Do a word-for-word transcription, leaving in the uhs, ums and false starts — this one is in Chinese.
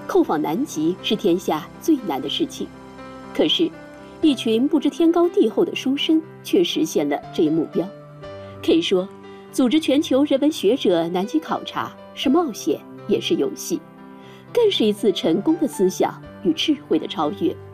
叩访南极是天下最难的事情，可是，一群不知天高地厚的书生却实现了这一目标。可以说，组织全球人文学者南极考察是冒险，也是游戏，更是一次成功的思想与智慧的超越。